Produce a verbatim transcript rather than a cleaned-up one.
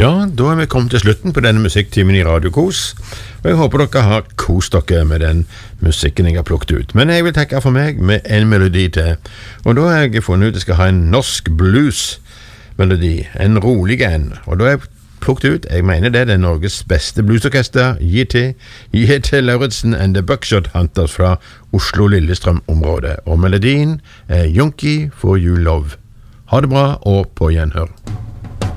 Ja, da er vi kommet til slutten på denne musikktimen i Radio Kos, og jeg håper dere har kost dere med den musikken jeg har plukket ut. Men jeg vil takke for meg med en melodi til, og da har jeg funnet ut at jeg skal ha en norsk blues-melodi, en rolig en, og da har jeg plukket ut, jeg mener det, det er Norges beste bluesorkester, J T, J T Lauritzen and the Buckshot Hunters fra Oslo-Lillestrøm-området, og melodien er Junkie for You Love. Ha det bra, og på gjenhør.